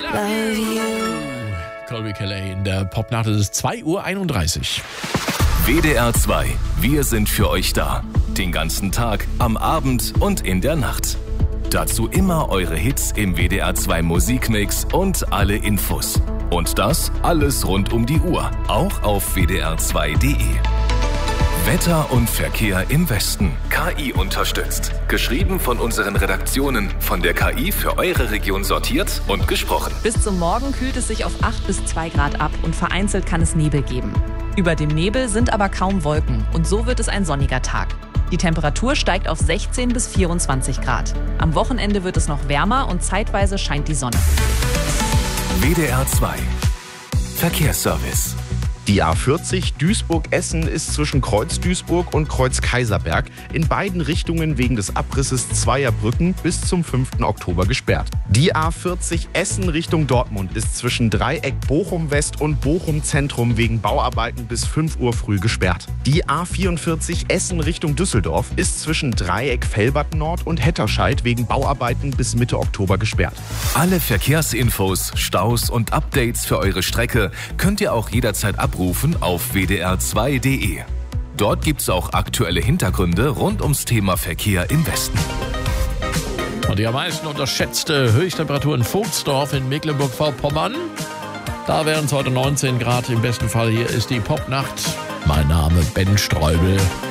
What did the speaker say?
Colby Kelly in der Popnacht. Es ist 2:31 Uhr. WDR 2. Wir sind für euch da. Den ganzen Tag, am Abend und in der Nacht. Dazu immer eure Hits im WDR 2 Musikmix und alle Infos. Und das alles rund um die Uhr. Auch auf wdr2.de. Wetter und Verkehr im Westen. KI unterstützt. Geschrieben von unseren Redaktionen. Von der KI für eure Region sortiert und gesprochen. Bis zum Morgen kühlt es sich auf 8 bis 2 Grad ab und vereinzelt kann es Nebel geben. Über dem Nebel sind aber kaum Wolken und so wird es ein sonniger Tag. Die Temperatur steigt auf 16 bis 24 Grad. Am Wochenende wird es noch wärmer und zeitweise scheint die Sonne. WDR 2. Verkehrsservice. Die A40 Duisburg-Essen ist zwischen Kreuz Duisburg und Kreuz Kaiserberg in beiden Richtungen wegen des Abrisses zweier Brücken bis zum 5. Oktober gesperrt. Die A40 Essen Richtung Dortmund ist zwischen Dreieck Bochum West und Bochum Zentrum wegen Bauarbeiten bis 5 Uhr früh gesperrt. Die A44 Essen Richtung Düsseldorf ist zwischen Dreieck Velbert Nord und Hetterscheid wegen Bauarbeiten bis Mitte Oktober gesperrt. Alle Verkehrsinfos, Staus und Updates für eure Strecke könnt ihr auch jederzeit abrufen auf wdr2.de. Dort gibt's auch aktuelle Hintergründe rund ums Thema Verkehr im Westen. Und die am meisten unterschätzte Höchsttemperatur in Vogtsdorf in Mecklenburg-Vorpommern. Da wären es heute 19 Grad im besten Fall. Hier ist die Popnacht. Mein Name Ben Streubel.